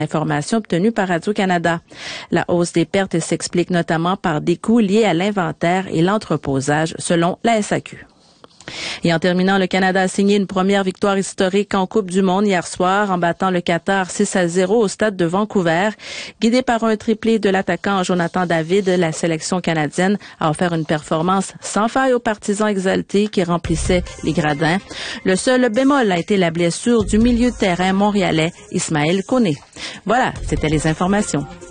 Information obtenue par Radio-Canada. La hausse des pertes s'explique notamment par des coûts liés à l'inventaire et l'entreposage, selon la SAQ. Et en terminant, le Canada a signé une première victoire historique en Coupe du Monde hier soir en battant le Qatar 6-0 au stade de Vancouver. Guidé par un triplé de l'attaquant Jonathan David, la sélection canadienne a offert une performance sans faille aux partisans exaltés qui remplissaient les gradins. Le seul bémol a été la blessure du milieu de terrain montréalais Ismaël Koné. Voilà, c'était les informations.